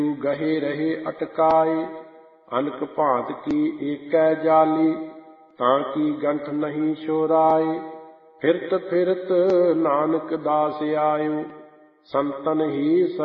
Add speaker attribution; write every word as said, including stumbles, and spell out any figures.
Speaker 1: ਗਹੇ ਰਹੇ ਅਟਕਾਏ। ਅਨਕ ਭਾਂਤ ਕੀ ਏਕੈ ਜਾਲੀ, ਤਾਂ ਕੀ ਗੰਠ ਨਹੀਂ ਛੁਰਾਏ। ਫਿਰਤ ਫਿਰਤ ਨਾਨਕ ਦਾਸ ਆਇਓ, ਸੰਤਨ ਹੀ